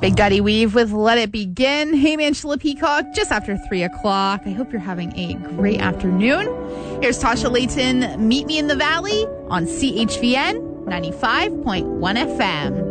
Big Daddy Weave with Let It Begin. Hey, Angela Peacock, just after 3 o'clock. I hope you're having a great afternoon. Here's Tasha Layton, Meet Me in the Valley on CHVN 95.1 FM.